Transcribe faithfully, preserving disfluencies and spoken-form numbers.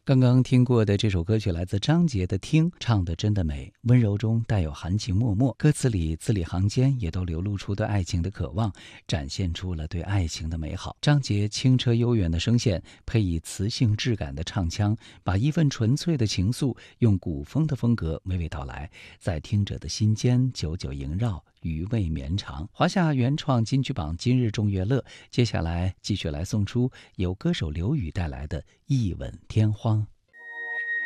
刚刚听过的这首歌曲来自张杰的《听》，唱得真的美，温柔中带有含情脉脉，歌词里字里行间也都流露出对爱情的渴望，展现出了对爱情的美好。张杰清澈悠远的声线，配以磁性质感的唱腔，把一份纯粹的情愫用古风的风格娓娓道来，在听者的心间久久萦绕，余味绵长。华夏原创金曲榜今日众乐乐，接下来继续来送出由歌手刘宇带来的《一吻天荒》。